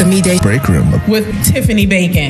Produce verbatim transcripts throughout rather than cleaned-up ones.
Midday Break Room with Tiffany Bacon.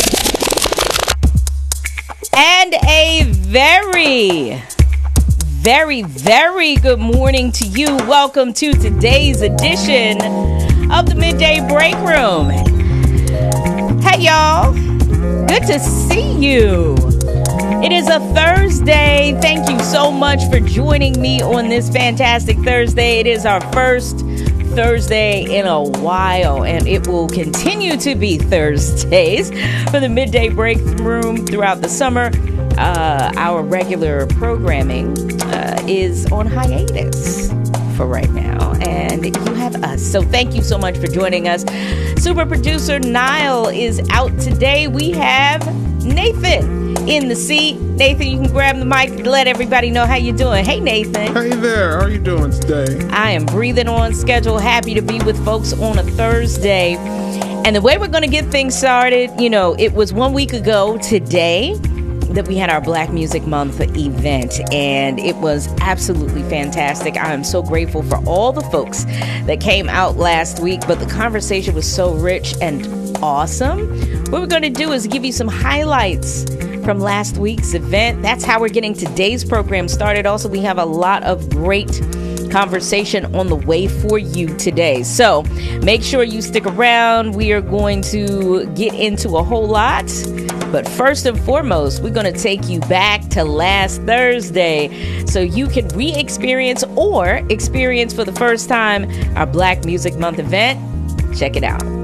And a very, very, very good morning to you. Welcome to today's edition of the Midday Break Room. Hey, y'all. Good to see you. It is a Thursday. Thank you so much for joining me on this fantastic Thursday. It is our first Thursday in a while, and it will continue to be Thursdays for the Midday Break Room throughout the summer. Uh, our regular programming uh, is on hiatus for right now, and you have us. So thank you so much for joining us. Super producer Niall is out today. We have Nathan in the seat. Nathan, you can grab the mic to let everybody know how you're doing. Hey, Nathan. Hey there. How are you doing today? I am breathing on schedule. Happy to be with folks on a Thursday. And the way we're going to get things started, you know, it was one week ago today that we had our Black Music Month event, and it was absolutely fantastic. I am so grateful for all the folks that came out last week, but the conversation was so rich and awesome. What we're going to do is give you some highlights from last week's event. That's how we're getting today's program started. Also, we have a lot of great conversation on the way for you today. So make sure you stick around. We are going to get into a whole lot. But first and foremost, we're going to take you back to last Thursday so you can re-experience or experience for the first time our Black Music Month event. Check it out.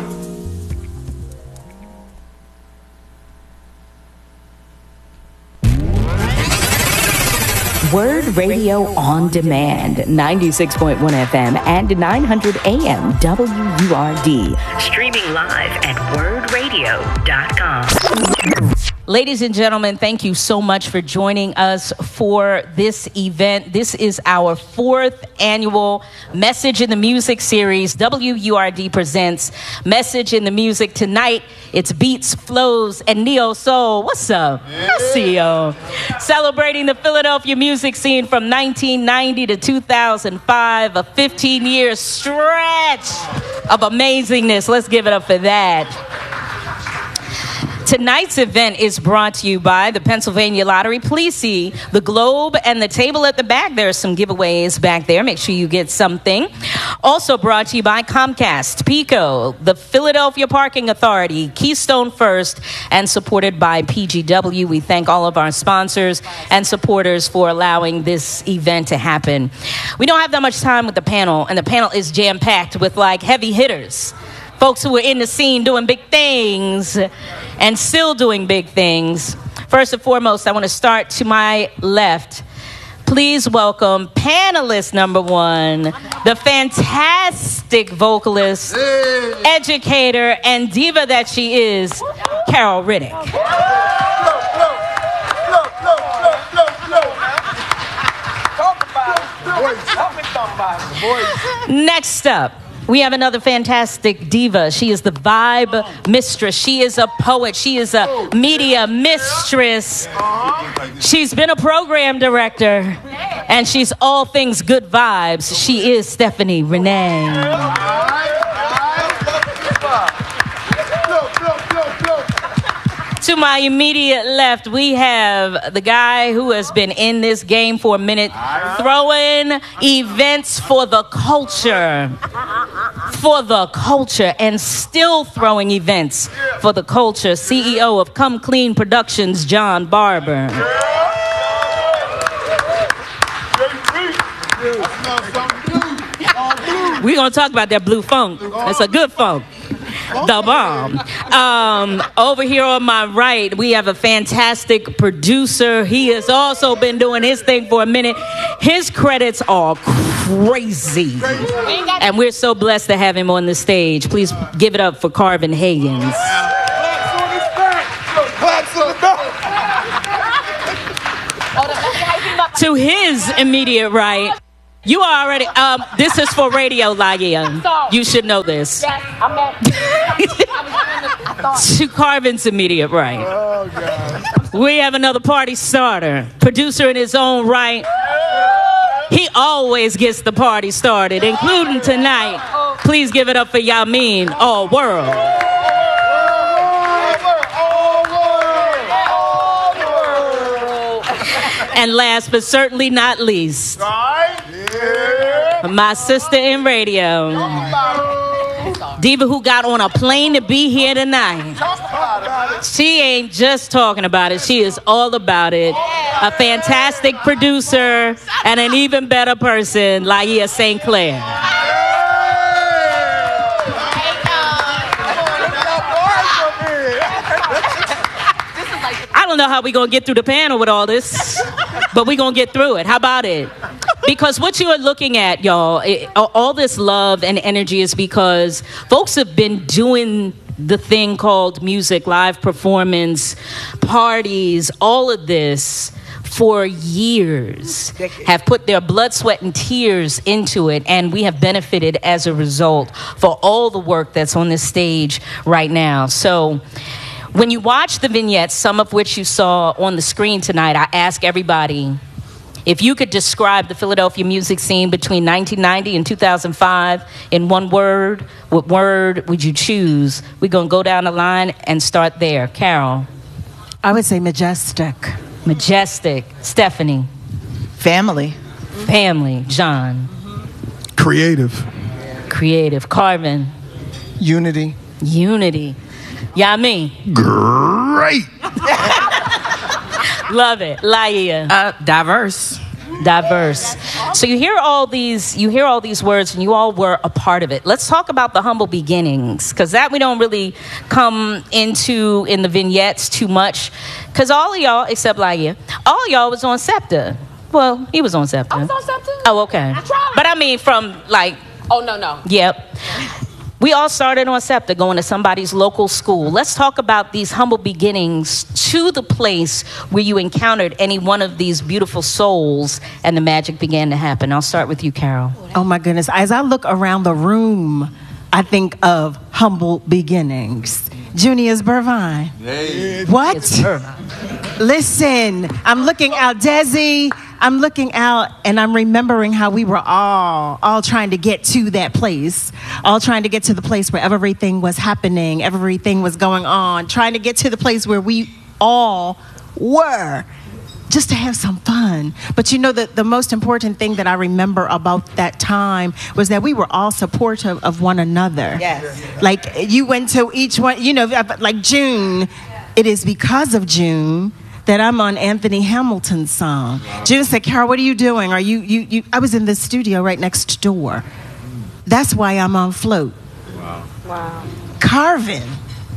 Word Radio on Demand, ninety-six point one F M and nine hundred A M W U R D. Streaming live at word radio dot com. Ladies and gentlemen, thank you so much for joining us for this event. This is our fourth annual Message in the Music series. W U R D presents Message in the Music. Tonight, it's Beats, Flows, and Neo Soul. What's up? Yeah. I see y'all. Celebrating the Philadelphia music scene from nineteen ninety to two thousand five, a fifteen-year stretch of amazingness. Let's give it up for that. Tonight's event is brought to you by the Pennsylvania Lottery. Please see the globe and the table at the back. There are some giveaways back there. Make sure you get something. Also brought to you by Comcast, PECO, the Philadelphia Parking Authority, Keystone First, and supported by P G W. We thank all of our sponsors and supporters for allowing this event to happen. We don't have that much time with the panel, and the panel is jam-packed with like heavy hitters. Folks who are in the scene doing big things and still doing big things. First and foremost, I want to start to my left. Please welcome panelist number one, the fantastic vocalist, hey. educator, and diva that she is, Carol Riddick. Next up, we have another fantastic diva. She is the vibe mistress. She is a poet. She is a media mistress. She's been a program director, and she's all things good vibes. She is Stephanie Renee. To my immediate left, we have the guy who has been in this game for a minute, throwing events for the culture, for the culture, and still throwing events for the culture. C E O of Come Clean Productions, John Barber. We're going to talk about that blue funk. It's a good funk. The bomb. Um, over here on my right, we have a fantastic producer. He has also been doing his thing for a minute. His credits are crazy. And we're so blessed to have him on the stage. Please give it up for Carvin Higgins. To his immediate right, you are already, um, this is for radio, Laia. You should know this. To Carvin's immediate right. Oh, God. We have another party starter, producer in his own right. He always gets the party started, including tonight. Please give it up for Yamin All World. And last but certainly not least, my sister in radio, Diva, who got on a plane to be here tonight. She ain't just talking about it. She is all about it. A fantastic producer and an even better person, Laia Saint Clair. I don't know how we're going to get through the panel with all this, but we're going to get through it. How about it? Because what you are looking at, y'all, it, all this love and energy is because folks have been doing the thing called music, live performance, parties, all of this for years, have put their blood, sweat, and tears into it, and we have benefited as a result for all the work that's on this stage right now. So when you watch the vignettes, some of which you saw on the screen tonight, I ask everybody, if you could describe the Philadelphia music scene between nineteen ninety and two thousand five in one word, what word would you choose? We're going to go down the line and start there. Carol. I would say majestic. Majestic. Stephanie. Family. Family. John. Creative. Creative. Carvin. Unity. Unity. Yamin. Great. Love it. Laia. Uh, diverse. Diverse. So you hear all these, you hear all these words, and you all were a part of it. Let's talk about the humble beginnings, because that we don't really come into in the vignettes too much. Because all of y'all, except Laia, all of y'all was on SEPTA. Well, he was on SEPTA. I was on SEPTA. Oh, okay. I tried. But I mean, from like. Oh no no. Yep. We all started on SEPTA, going to somebody's local school. Let's talk about these humble beginnings to the place where you encountered any one of these beautiful souls and the magic began to happen. I'll start with you, Carol. Oh my goodness. As I look around the room, I think of humble beginnings. Junius Burvine. Hey. What? It's her. Listen, I'm looking out, Desi. I'm looking out and I'm remembering how we were all, all trying to get to that place, all trying to get to the place where everything was happening, everything was going on, trying to get to the place where we all were, just to have some fun. But you know, the, the most important thing that I remember about that time was that we were all supportive of one another. Yes. Like you went to each one, you know, like June, it is because of June that I'm on Anthony Hamilton's song. Wow. June said, Carol, what are you doing? Are you, you, you, I was in the studio right next door. That's why I'm on Float. Wow. Wow. Carvin.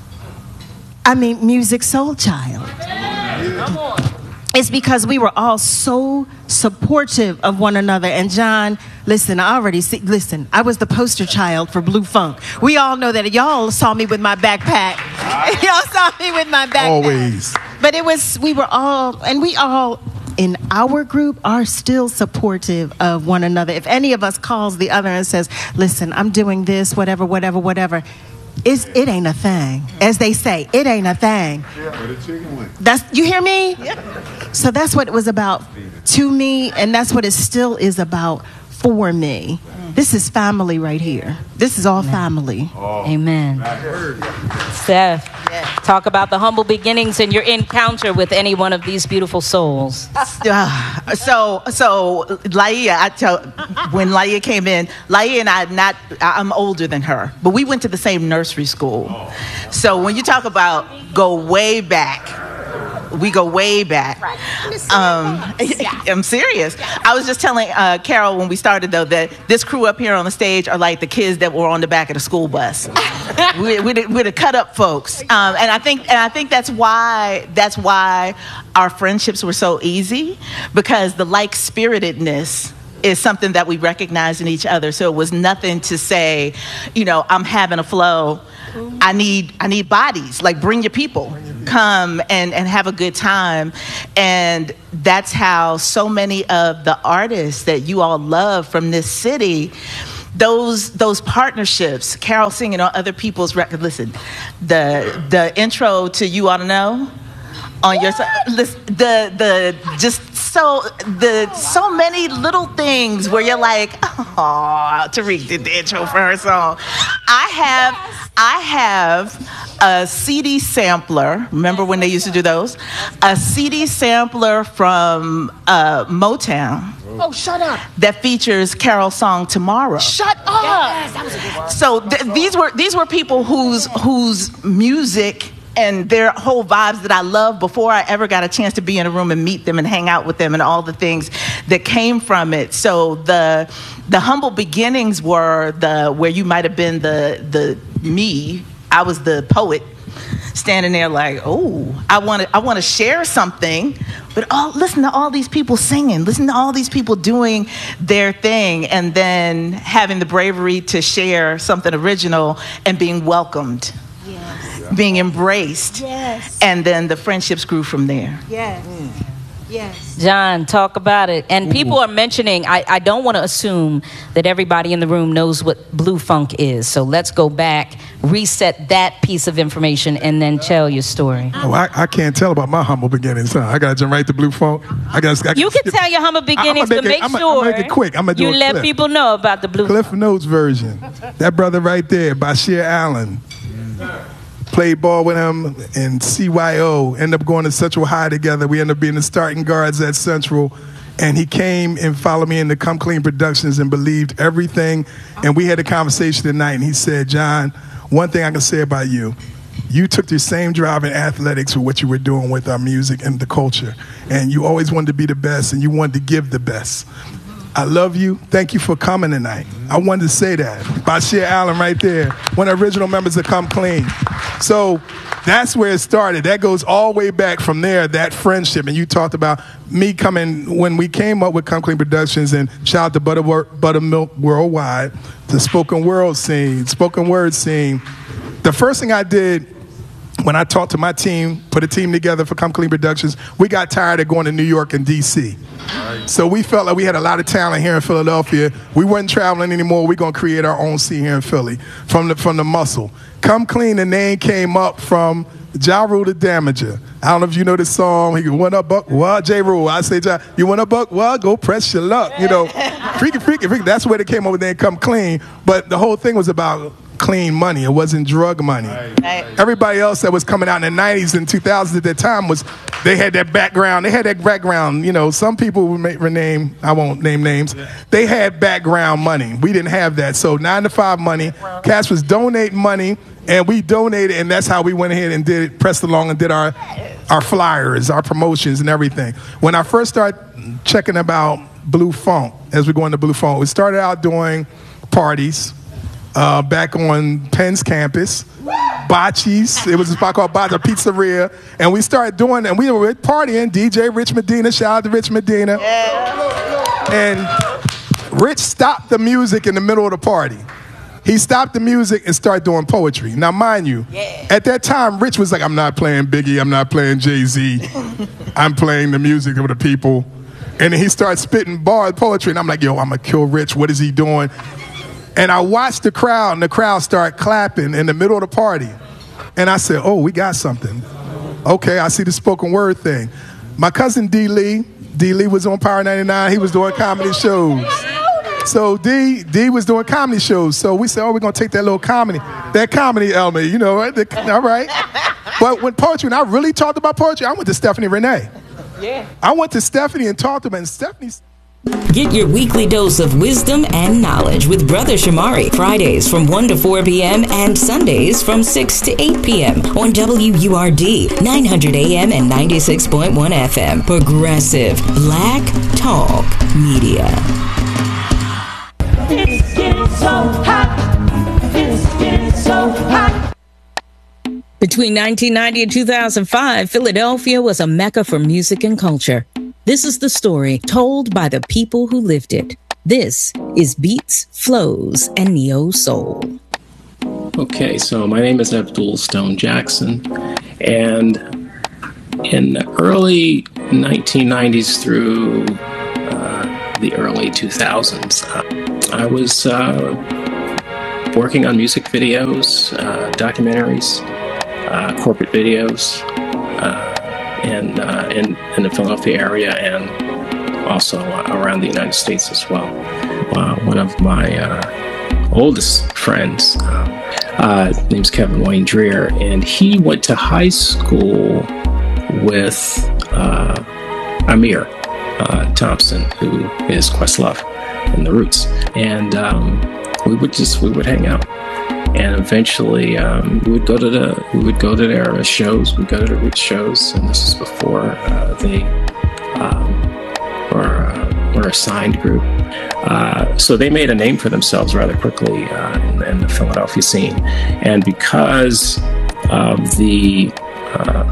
I mean, Music Soul Child. Yeah. It's because we were all so supportive of one another. And John, listen, I already see, listen, I was the poster child for Blue Funk. We all know that. Y'all saw me with my backpack. Y'all saw me with my backpack. Always. But it was, we were all, and we all in our group are still supportive of one another. If any of us calls the other and says, listen, I'm doing this, whatever, whatever, whatever, it's, it ain't a thing. As they say, it ain't a thing. That's, you hear me? Yeah. So that's what it was about to me, and that's what it still is about for me. This is family right here. This is all family. Oh, amen. Steph, yes. Talk about the humble beginnings and your encounter with any one of these beautiful souls. Uh, so, so Laia, I tell, when Laia came in, Laia and I, not, I'm older than her, but we went to the same nursery school. Oh. So when you talk about go way back, we go way back. Right. Um, I'm serious. I was just telling uh, Carol when we started, though, that this crew up here on the stage are like the kids that were on the back of the school bus. we, we're, the, we're the cut up folks, um, and I think and I think that's why that's why our friendships were so easy, because the like spiritedness is something that we recognize in each other. So it was nothing to say, you know, I'm having a flow. I need I need bodies. Like, bring your people. Come and, and have a good time. And that's how so many of the artists that you all love from this city, those those partnerships, Carol singing on other people's records. Listen, the the intro to You Ought to Know, on your side. The the just so the so many little things where you're like, oh, Tariq did the intro for her song. I have I have a C D sampler. Remember when they used to do those? A C D sampler from uh, Motown. Oh, shut up! That features Carol's song "Tomorrow." Shut up! Yes, that was a good one. So th- these were these were people whose whose music and their whole vibes that I love before I ever got a chance to be in a room and meet them and hang out with them and all the things that came from it. So the the humble beginnings were the where you might have been the the me. I was the poet standing there like, oh, I want to I want to share something, but oh, listen to all these people singing, listen to all these people doing their thing, and then having the bravery to share something original and being welcomed. Yes. Being embraced. Yes. And then the friendships grew from there. Yes. Mm. Yes. John, talk about it. And people are mentioning, I, I don't want to assume that everybody in the room knows what Blue Funk is. So let's go back, reset that piece of information, and then tell your story. Oh, I, I can't tell about my humble beginnings, huh? I got to jump right to Blue Funk. I got. I you can skip. Tell your humble beginnings, but make, I'm sure I'm make it quick. I'm gonna do you a let clip. people know about the Blue Cliff Funk. Notes version. That brother right there, Bashir Allen. Played ball with him in C Y O, ended up going to Central High together. We ended up being the starting guards at Central. And he came and followed me into Come Clean Productions and believed everything. And we had a conversation tonight, and he said, John, one thing I can say about you, you took the same drive in athletics with what you were doing with our music and the culture. And you always wanted to be the best, and you wanted to give the best. I love you. Thank you for coming tonight. I wanted to say that. Bashir Allen right there, one of the original members of Come Clean. So that's where it started. That goes all the way back from there, that friendship. And you talked about me coming, when we came up with Come Clean Productions, and shout out to Butter, Buttermilk Worldwide, the spoken word scene, spoken word scene. The first thing I did when I talked to my team, put a team together for Come Clean Productions, we got tired of going to New York and D C So we felt like we had a lot of talent here in Philadelphia. We weren't traveling anymore. We're going to create our own scene here in Philly from the from the muscle. Come Clean, the name came up from Ja Rule the Damager. I don't know if you know this song. He went up, buck, well, J. Rule. I say, Ja, you want a buck? Well, go press your luck. You know, freaky, freaky, freaky. That's where they came up with the name Come Clean. But the whole thing was about clean money. It wasn't drug money. Right. Everybody else that was coming out in the nineties and two thousands at that time was, they had that background. They had that background. You know, some people would make, rename, I won't name names. They had background money. We didn't have that. So nine to five money. Cass was donating money, and we donated, and that's how we went ahead and did pressed along and did our our flyers, our promotions, and everything. When I first started checking about Blue Funk, as we go into Blue Funk, we started out doing parties. Uh, back on Penn's campus, Bocce's. It was a spot called Bocce, a pizzeria, and we started doing, and we were partying. D J Rich Medina, shout out to Rich Medina, yeah. And Rich stopped the music in the middle of the party. He stopped the music and started doing poetry. Now, mind you, yeah. At that time, Rich was like, "I'm not playing Biggie, I'm not playing Jay-Z, I'm playing the music of the people." And then he started spitting bars, poetry, and I'm like, "Yo, I'm gonna kill Rich. What is he doing?" And I watched the crowd, and the crowd started clapping in the middle of the party. And I said, oh, we got something. Okay, I see the spoken word thing. My cousin D. Lee, D. Lee was on Power ninety-nine. He was doing comedy shows. So D, D was doing comedy shows. So we said, oh, we're going to take that little comedy, that comedy element, you know, right? The, all right. But when poetry, when I really talked about poetry, I went to Stephanie Renee. Yeah. I went to Stephanie and talked to her, and Stephanie... Get your weekly dose of wisdom and knowledge with Brother Shamari. Fridays from one to four p.m. and Sundays from six to eight p.m. on W U R D, nine hundred A M and ninety-six point one F M. Progressive Black Talk Media. It's getting so hot. It's getting so hot. Between nineteen ninety and two thousand five, Philadelphia was a mecca for music and culture. This is the story told by the people who lived it. This is Beats, Flows, and Neo Soul. Okay, so my name is Abdul Stone Jackson, and in the early nineteen nineties through uh, the early two thousands, uh, I was uh, working on music videos, uh, documentaries, uh, corporate videos, uh, in, uh, in in the Philadelphia area and also uh, around the United States as well. Uh, one of my uh, oldest friends, uh, uh, name's Kevin Wayne Dreer, and he went to high school with uh, Amir uh, Thompson, who is Questlove and the Roots, and um, we would just we would hang out. And eventually, um, we would go to the we would go to their shows. We'd go to the Roots shows, and this is before uh, they um, were uh, were a signed group. Uh, so they made a name for themselves rather quickly uh, in, in the Philadelphia scene, and because of the uh,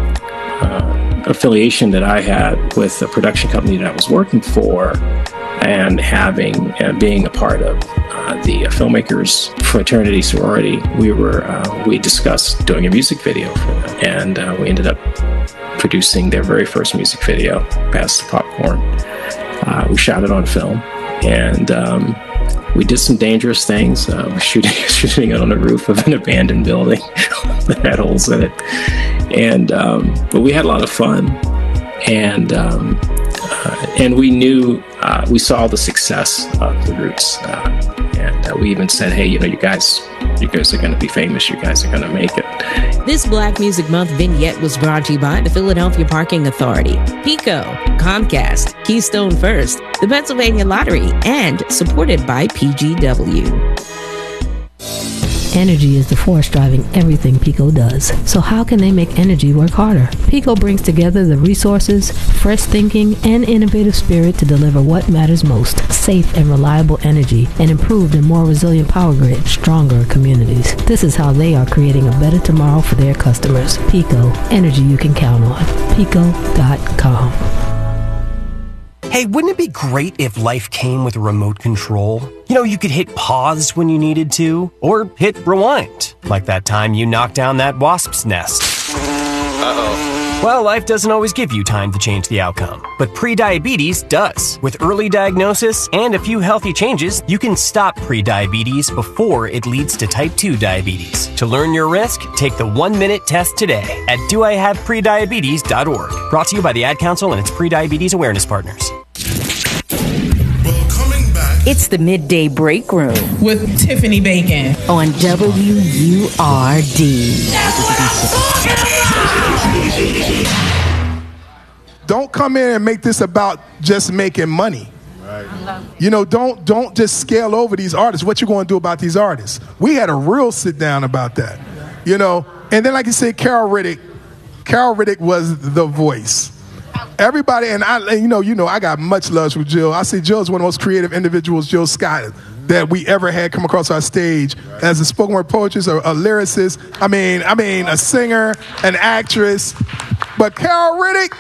uh, affiliation that I had with the production company that I was working for, and having and being a part of uh, the filmmakers fraternity sorority, we were uh, we discussed doing a music video for them, and uh, we ended up producing their very first music video, Pass the Popcorn. Uh, we shot it on film, and um, we did some dangerous things. Uh, we're shooting shooting it on the roof of an abandoned building that had holes in it, and um, but we had a lot of fun, and um, uh, and we knew uh, we saw the success of the Roots, uh, and uh, we even said, hey, you know, you guys, you guys are going to be famous. You guys are going to make it. This Black Music Month vignette was brought to you by the Philadelphia Parking Authority, PECO, Comcast, Keystone First, the Pennsylvania Lottery, and supported by P G W. Energy is the force driving everything PECO does. So how can they make energy work harder? PECO brings together the resources, fresh thinking, and innovative spirit to deliver what matters most: safe and reliable energy, and improved and more resilient power grid, stronger communities. This is how they are creating a better tomorrow for their customers. PECO, energy you can count on. PECO dot com. Hey, wouldn't it be great if life came with a remote control? You know, you could hit pause when you needed to, or hit rewind, like that time you knocked down that wasp's nest. Uh-oh. Well, life doesn't always give you time to change the outcome, but prediabetes does. With early diagnosis and a few healthy changes, you can stop prediabetes before it leads to type two diabetes. To learn your risk, take the one-minute test today at do I have prediabetes dot org. Brought to you by the Ad Council and its prediabetes awareness partners. It's the Midday Break Room with Tiffany Bacon on W U R D. Don't come in and make this about just making money. Right. You know, don't don't just scale over these artists. What you going to do about these artists? We had a real sit down about that. You know, and then like you said, Carol Riddick. Carol Riddick was the voice. Everybody, and I, you know, you know, I got much love for Jill. I say Jill is one of the most creative individuals, Jill Scott, that we ever had come across our stage as a spoken word poetess, a, a lyricist. I mean, I mean, a singer, an actress. But Carol Riddick,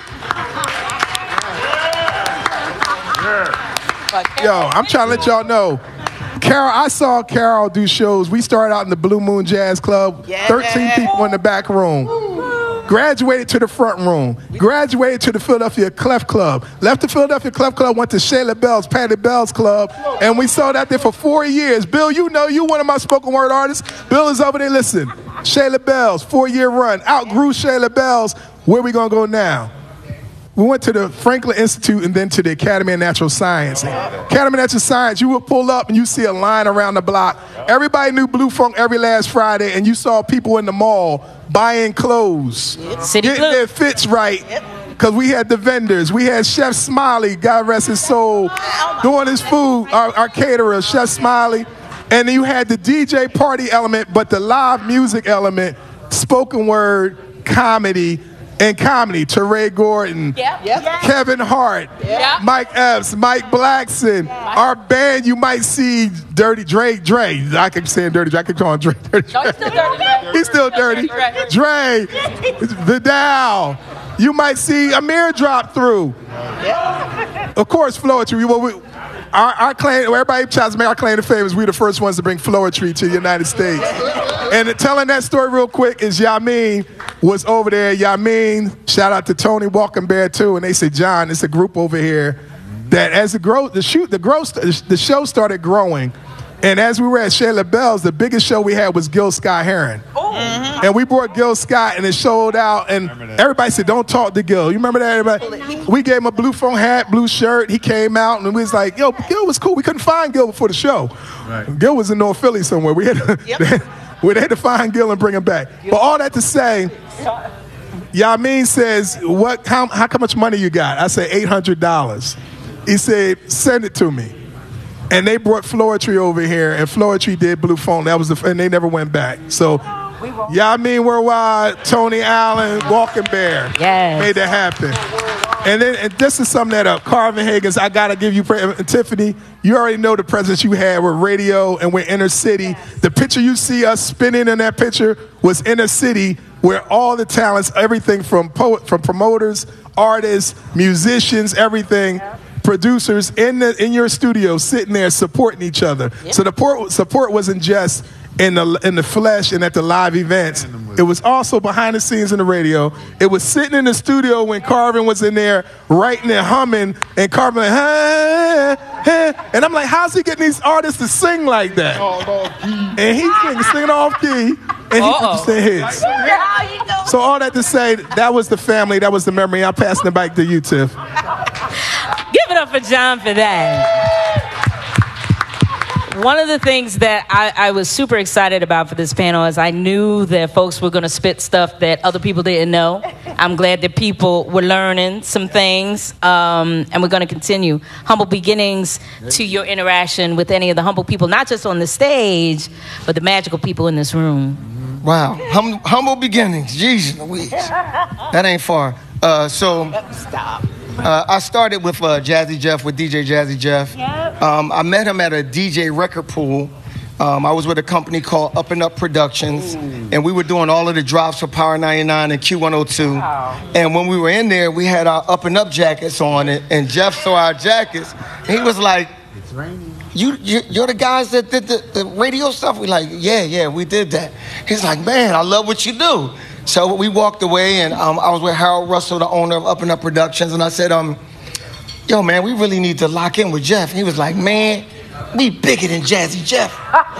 yo, I'm trying to let y'all know. Carol, I saw Carol do shows. We started out in the Blue Moon Jazz Club, yeah. thirteen people in the back room. Graduated to the front room. Graduated to the Philadelphia Clef Club. Left the Philadelphia Clef Club, went to Shayla Bell's, Patty Bell's Club, and we sold out there for four years. Bill, you know you one of my spoken word artists. Bill is over there. Listen, Shayla Bell's four-year run. Outgrew Shayla Bell's. Where we gonna go now? We went to the Franklin Institute and then to the Academy of Natural Science. Academy of Natural Science, you would pull up and you see a line around the block. Everybody knew Blue Funk every last Friday, and you saw people in the mall buying clothes, City getting Club. their fits right. Because we had the vendors. We had Chef Smiley, God rest his soul, doing his food, our, our caterer, Chef Smiley. And then you had the D J party element, but the live music element, spoken word, comedy, and comedy. Teray Gordon, Yep. Yep. Kevin Hart, Yep. Mike Epps, Mike Blackson. Our band, you might see Dirty Dre. Dre. I keep saying Dirty Dre. I keep calling Dre. Dirty No, he's still dirty, Dre. He's still dirty. Dre. Vidal. You might see Amir drop through. Of course, Floetry. Well, we, our, our claim, everybody tries to make our claim to fame is we the first ones to bring Floetry to the United States. And telling that story real quick is Yamin was over there. Yamin, shout out to Tony Walking Bear too. And they said, John, it's a group over here that as the grow, the shoot, the growth, the show started growing. And as we were at Shayla Bell's, the biggest show we had was Gil Scott Heron. Mm-hmm. And we brought Gil Scott, and it showed out, and everybody said, don't talk to Gil. You remember that, everybody? We gave him a blue phone hat, blue shirt. He came out, and we was like, yo, Gil was cool. We couldn't find Gil before the show. Right. Gil was in North Philly somewhere. We had to, yep. we had to find Gil and bring him back. But all that to say, Yamin says, "What? How, how much money you got?" I said, eight hundred dollars. He said, send it to me. And they brought Floetry over here, and Floetry did Blue Phone. That was the, and they never went back. So, Yamin Worldwide, Tony Allen, Walking Bear, yes. made that happen. And then, and just to sum that up, Carvin Higgins, I gotta give you, and Tiffany, you already know the presence you had with radio and with Inner City. Yes. The picture you see us spinning in that picture was Inner City, where all the talents, everything from poet, from promoters, artists, musicians, everything, yeah. producers in the in your studio sitting there supporting each other. Yeah. So the support, support wasn't just in the in the flesh and at the live events. It was also behind the scenes in the radio. It was sitting in the studio when Carvin was in there writing and humming, and Carvin like, hey, hey. And I'm like, how's he getting these artists to sing like that? And he's singing, singing off key. And he producing hits. So all that to say, that was the family, that was the memory. I'm passing it back to you, Tiff. Give it up for John for that. One of the things that I, I was super excited about for this panel is I knew that folks were going to spit stuff that other people didn't know. I'm glad that people were learning some things, um, and we're going to continue. Humble beginnings to your interaction with any of the humble people, not just on the stage, but the magical people in this room. Wow. Hum- humble beginnings. Jeez Louise. That ain't far. Uh, so Stop. Uh, I started with uh, Jazzy Jeff, with D J Jazzy Jeff. Yep. Um, I met him at a D J record pool. Um, I was with a company called Up and Up Productions, Ooh. and we were doing all of the drops for Power ninety-nine and Q one oh two. Wow. And when we were in there, we had our Up and Up jackets on, and, and Jeff saw our jackets. And he was like, "It's raining. You, you, you're the guys that did the, the radio stuff?" We're like, yeah, yeah, we did that. He's like, man, I love what you do. So we walked away, and um, I was with Harold Russell, the owner of Up and Up Productions, and I said, um, yo, man, we really need to lock in with Jeff. He was like, man, we bigger than Jazzy Jeff.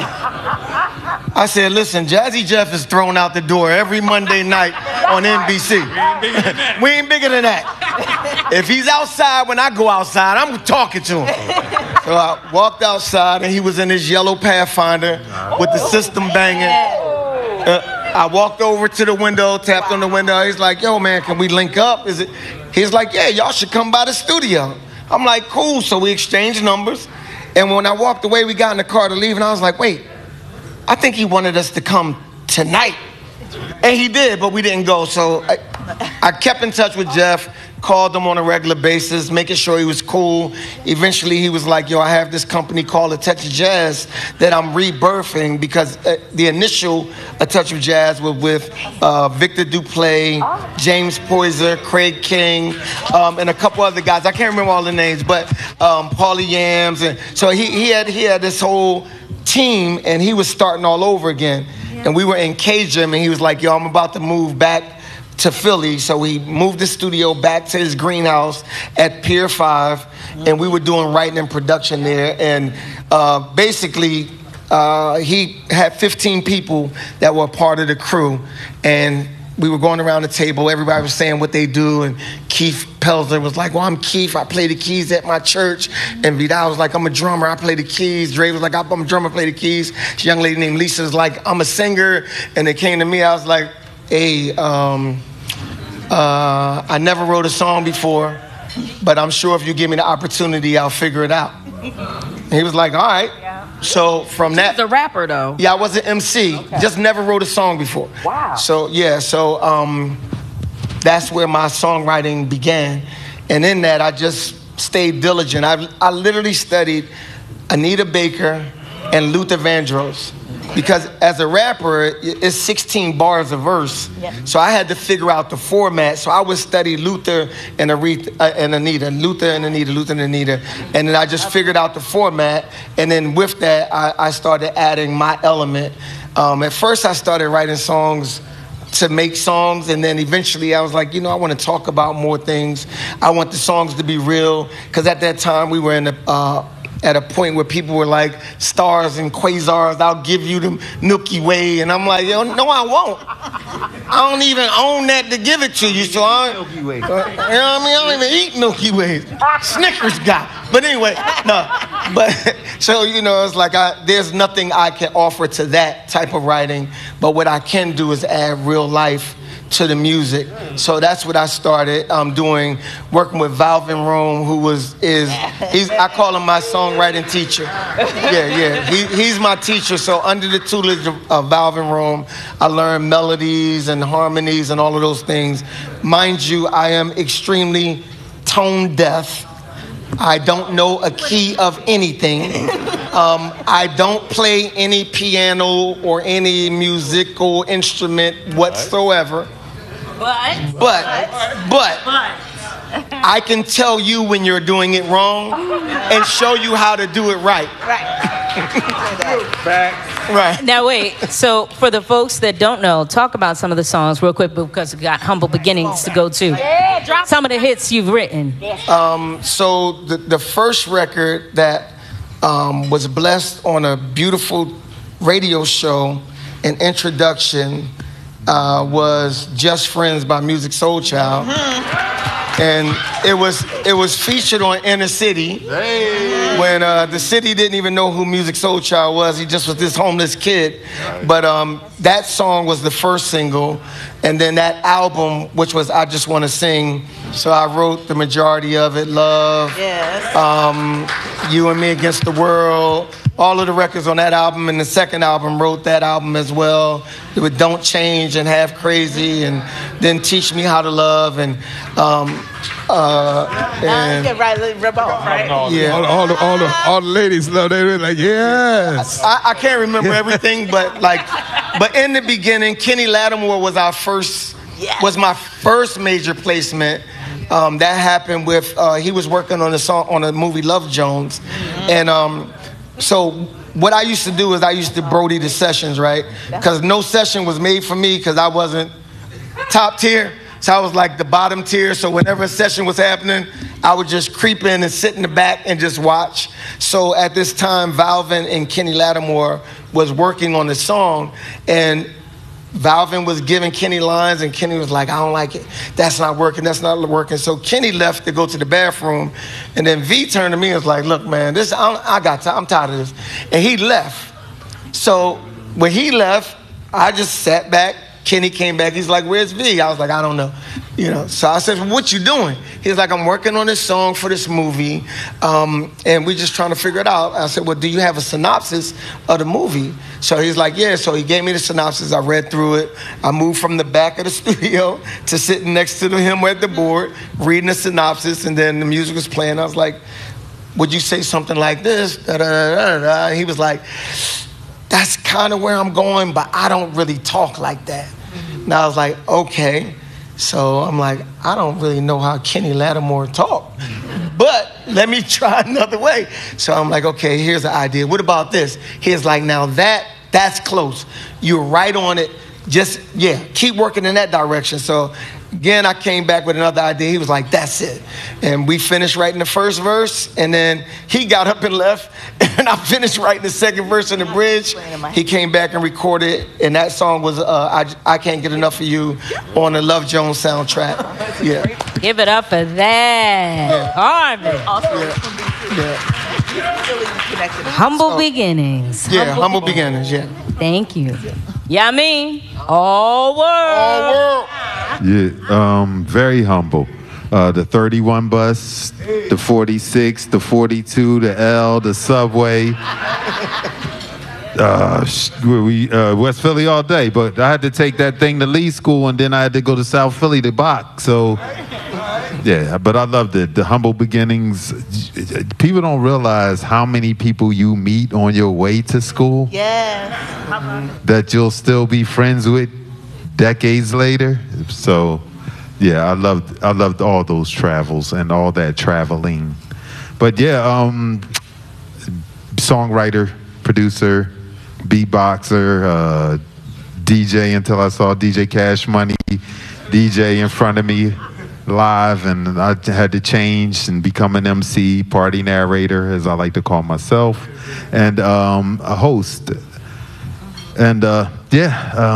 I said, listen, Jazzy Jeff is thrown out the door every Monday night on N B C. We ain't bigger than that. If he's outside when I go outside, I'm talking to him. So I walked outside, and he was in his yellow Pathfinder with the system banging. Uh, I walked over to the window, tapped on the window. He's like, yo, man, can we link up? Is it? He's like, yeah, y'all should come by the studio. I'm like, cool. So we exchanged numbers. And when I walked away, we got in the car to leave, and I was like, wait, I think he wanted us to come tonight. And he did, but we didn't go. So I, I kept in touch with Jeff, called him on a regular basis, making sure he was cool. Eventually, he was like, yo, I have this company called A Touch of Jazz that I'm rebirthing, because uh, the initial A Touch of Jazz was with uh, Victor Duplay, James Poyser, Craig King, um, and a couple other guys. I can't remember all the names, but um, Paulie Yams. And so he, he, had, he had this whole team, and he was starting all over again. Yeah. And we were in Cajun, and he was like, yo, I'm about to move back to Philly. So we moved the studio back to his greenhouse at Pier five, and we were doing writing and production there. And uh, basically, uh, he had fifteen people that were part of the crew, and we were going around the table. Everybody was saying what they do, and Keith Pelzer was like, well, I'm Keith. I play the keys at my church. And Vidal was like, I'm a drummer. I play the keys. Dre was like, I'm a drummer, play the keys. This young lady named Lisa was like, I'm a singer. And they came to me. I was like, hey, um, uh, I never wrote a song before, but I'm sure if you give me the opportunity, I'll figure it out. And he was like, all right. Yeah. So from that, the rapper though. Yeah, I was an M C. Okay. Just never wrote a song before. Wow. So yeah, so um, that's where my songwriting began, and in that I just stayed diligent. I I literally studied Anita Baker and Luther Vandross, because as a rapper, it's sixteen bars a verse. Yep. So I had to figure out the format. So I would study Luther and Aretha, uh, and Anita, Luther and Anita, Luther and Anita. And then I just figured out the format. And then with that, I, I started adding my element. Um, at first, I started writing songs to make songs. And then eventually I was like, you know, I want to talk about more things. I want the songs to be real. Because at that time, we were in the... Uh, at a point where people were like, stars and quasars, I'll give you the Milky Way. And I'm like, yo, no, I won't. I don't even own that to give it to you. So I, Milky Way. Uh, you know what I mean? I don't even eat Milky Way. Snickers guy. But anyway, no. But so, you know, it's like I, there's nothing I can offer to that type of writing. But what I can do is add real life to the music. So that's what I started um, doing, working with Valvin Rome, who was, is, he's, I call him my songwriting teacher. Yeah, yeah, he, he's my teacher. So under the tutelage of, of Valvin Rome, I learned melodies and harmonies and all of those things. Mind you, I am extremely tone deaf. I don't know a key of anything. Um, I don't play any piano or any musical instrument whatsoever. But, but, but, I can tell you when you're doing it wrong and show you how to do it right. Right. Right. Now wait. So for the folks that don't know, talk about some of the songs real quick because we got Humble Beginnings to go to. Yeah, drop some of the hits you've written. Um, so the the first record that um, was blessed on a beautiful radio show, an introduction. Uh, was Just Friends by Musiq Soulchild. Mm-hmm. And it was it was featured on Inner City hey. when uh, the city didn't even know who Musiq Soulchild was. He just was this homeless kid. Right. But um, that song was the first single. And then that album, which was I Just Want to Sing. So I wrote the majority of it. Love, yes. um, You and Me Against the World. All of the records on that album, and the second album wrote that album as well. It would Don't Change and Have Crazy, and then Teach Me How to Love, and um, uh, and uh, right, right? Yeah, all, all the all the all the ladies love. They were like, yes. I, I can't remember everything, but like, but in the beginning, Kenny Lattimore was our first, yes. was my first major placement. Um, that happened with uh, he was working on a song on a movie Love Jones, mm-hmm. and. Um, So what I used to do is I used to Brody the sessions, right? Because no session was made for me because I wasn't top tier. So I was like the bottom tier. So whenever a session was happening, I would just creep in and sit in the back and just watch. So at this time, Valvin and Kenny Lattimore was working on the song. And Valvin was giving Kenny lines, and Kenny was like, I don't like it. That's not working. That's not working. So Kenny left to go to the bathroom. And then V turned to me and was like, look, man, this I, I got time. I'm tired of this. And he left. So when he left, I just sat back. Kenny came back. He's like, where's V? I was like, I don't know. You know. So I said, well, what you doing? He's like, I'm working on this song for this movie. Um, and we're just trying to figure it out. I said, well, do you have a synopsis of the movie? So he's like, yeah. So he gave me the synopsis. I read through it. I moved from the back of the studio to sitting next to him at the board, reading the synopsis, and then the music was playing. I was like, would you say something like this? Da, da, da, da, da. He was like, that's kind of where I'm going, but I don't really talk like that. Mm-hmm. And I was like, okay. So I'm like, I don't really know how Kenny Lattimore talk, but let me try another way. So I'm like, okay, here's the idea. What about this? He's like, now that, that's close. You're right on it. Just, yeah, keep working in that direction. So again, I came back with another idea. He was like, that's it. And we finished writing the first verse, and then he got up and left, and I finished writing the second verse in the bridge. He came back and recorded, and that song was uh, I, I Can't Get Enough of You on the Love Jones soundtrack. Yeah. Give it up for that. Yeah. Harvey. Also, Yeah. yeah. Humble beginnings. Yeah, humble, humble beginnings, yeah. Thank you. Yeah, I mean, all world. All world. Yeah, um, very humble. Uh, the thirty-one bus, the forty-six, the forty-two, the L, the subway. Uh, we uh, West Philly all day, but I had to take that thing to Lee School, and then I had to go to South Philly to box. So, yeah, but I loved it. The humble beginnings. People don't realize how many people you meet on your way to school. Yes. Mm-hmm. That you'll still be friends with decades later. So, yeah, I loved I loved all those travels and all that traveling. But yeah, um, songwriter, producer, beatboxer, uh, D J until I saw D J Cash Money, D J in front of me, live, and I had to change and become an M C, party narrator, as I like to call myself, and um, a host. And uh, yeah. Um,